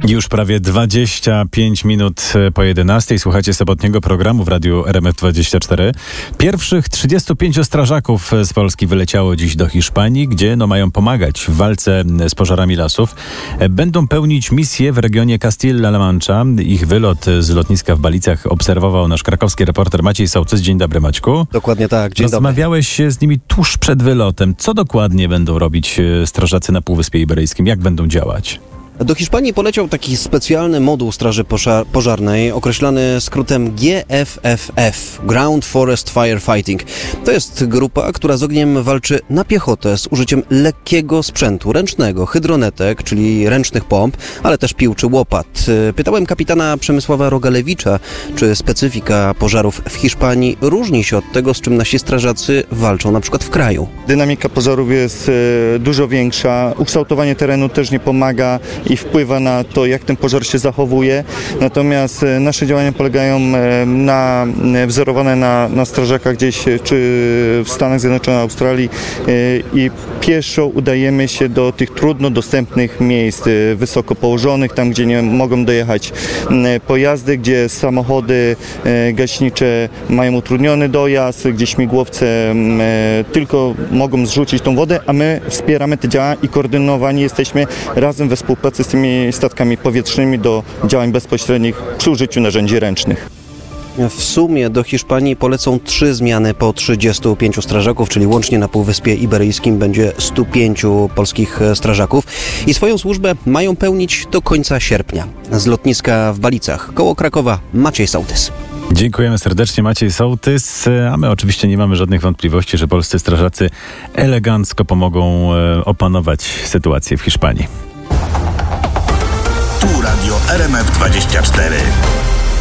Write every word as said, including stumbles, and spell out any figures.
Już prawie dwadzieścia pięć minut po jedenastej. Słuchacie sobotniego programu w Radiu R M F dwadzieścia cztery. Pierwszych trzydziestu pięciu strażaków z Polski wyleciało dziś do Hiszpanii, gdzie no, mają pomagać w walce z pożarami lasów. Będą pełnić misję w regionie Castilla-La Mancha. Ich wylot z lotniska w Balicach obserwował nasz krakowski reporter Maciej Sołtys. Dzień dobry, Maćku. Dokładnie tak, dzień dobry. Rozmawiałeś z nimi tuż przed wylotem. Co dokładnie będą robić strażacy na Półwyspie Iberyjskim? Jak będą działać? Do Hiszpanii poleciał taki specjalny moduł Straży Pożar- Pożarnej, określany skrótem G F F F, Ground Forest Firefighting. To jest grupa, która z ogniem walczy na piechotę z użyciem lekkiego sprzętu ręcznego, hydronetek, czyli ręcznych pomp, ale też pił czy łopat. Pytałem kapitana Przemysława Rogalewicza, czy specyfika pożarów w Hiszpanii różni się od tego, z czym nasi strażacy walczą na przykład w kraju. Dynamika pożarów jest e, dużo większa, ukształtowanie terenu też nie pomaga i wpływa na to, jak ten pożar się zachowuje. Natomiast nasze działania polegają na, wzorowane na, na strażakach gdzieś czy w Stanach Zjednoczonych, Australii i pieszo udajemy się do tych trudno dostępnych miejsc, wysoko położonych, tam gdzie nie mogą dojechać pojazdy, gdzie samochody gaśnicze mają utrudniony dojazd, gdzie śmigłowce tylko mogą zrzucić tą wodę, a my wspieramy te działania i koordynowani jesteśmy razem we współpracy z tymi statkami powietrznymi do działań bezpośrednich przy użyciu narzędzi ręcznych. W sumie do Hiszpanii polecą trzy zmiany po trzydziestu pięciu strażaków, czyli łącznie na Półwyspie Iberyjskim będzie stu pięciu polskich strażaków i swoją służbę mają pełnić do końca sierpnia. Z lotniska w Balicach koło Krakowa Maciej Sołtys. Dziękujemy serdecznie, Maciej Sołtys, a my oczywiście nie mamy żadnych wątpliwości, że polscy strażacy elegancko pomogą opanować sytuację w Hiszpanii. Tu Radio R M F dwadzieścia cztery.